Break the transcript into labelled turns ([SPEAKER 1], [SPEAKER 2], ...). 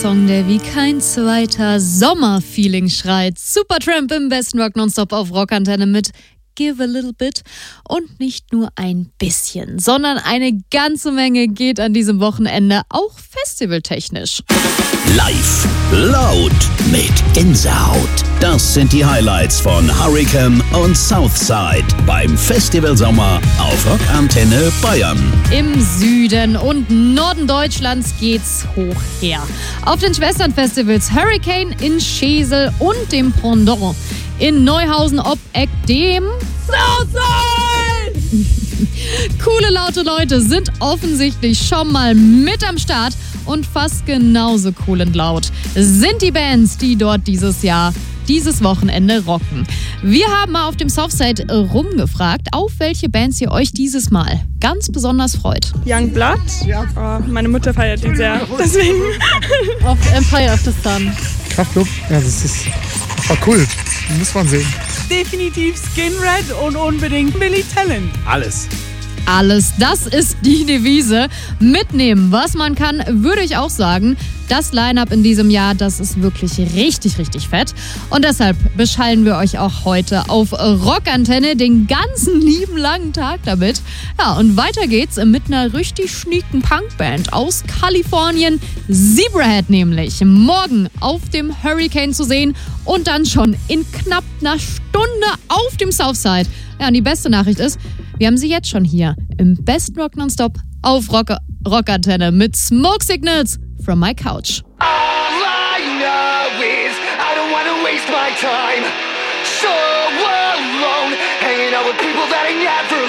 [SPEAKER 1] Song, der wie kein zweiter Sommerfeeling schreit. Supertramp im besten Rock Nonstop auf Rockantenne mit Give a Little Bit. Und nicht nur ein bisschen, sondern eine ganze Menge geht an diesem Wochenende auch festivaltechnisch.
[SPEAKER 2] Live, laut, mit Gänsehaut. Das sind die Highlights von Hurricane und Southside beim Festival Sommer auf Rockantenne Bayern.
[SPEAKER 1] Im Süden und Norden Deutschlands geht's hoch her. Auf den Schwesternfestivals Hurricane in Schesel und dem Pendant in Neuhausen ob Eck dem Southside. Coole, laute Leute sind offensichtlich schon mal mit am Start und fast genauso cool und laut sind die Bands, die dort dieses Wochenende rocken. Wir haben mal auf dem Southside rumgefragt, auf welche Bands ihr euch dieses Mal ganz besonders freut.
[SPEAKER 3] Youngblood. Ja. Meine Mutter feiert ihn sehr. Deswegen.
[SPEAKER 1] Auf Empire of the Sun.
[SPEAKER 4] Kraftklub, ja, das war Kult. Muss man sehen.
[SPEAKER 5] Definitiv Skinred und unbedingt Billy Talent.
[SPEAKER 1] Alles, das ist die Devise. Mitnehmen, was man kann, würde ich auch sagen. Das Line-Up in diesem Jahr, das ist wirklich richtig, richtig fett. Und deshalb beschallen wir euch auch heute auf Rockantenne den ganzen lieben langen Tag damit. Ja, und weiter geht's mit einer richtig schnieken Punkband aus Kalifornien. Zebrahead nämlich. Morgen auf dem Hurricane zu sehen und dann schon in knapp einer Stunde auf dem Southside. Ja, und die beste Nachricht ist, wir haben sie jetzt schon hier im besten Rock Nonstop auf Rockantenne mit Smoke Signals from my couch.
[SPEAKER 6] All I know is I don't want to waste my time so alone, hanging out with people that I never